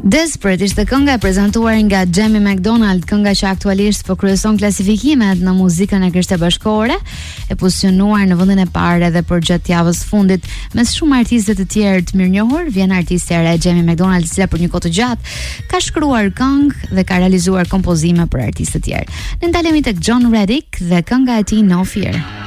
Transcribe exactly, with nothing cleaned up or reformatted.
Desperate ishte kënga e prezantuar nga Jamie McDonald, kënga që aktualisht po kryeson klasifikimet në muzikën e Krishtë Bashkore, e pozicionuar në vendin e parë edhe për gjatë javës fundit. Mes shumë artistëve të tjerë të mirënjohur, vjen artistja e re Jamie McDonald, e cila për një kohë të gjatë ka shkruar këngë dhe ka realizuar kompozime për artistë të tjerë. Ne ndalemi tek John Reddick dhe kënga e tij No Fear.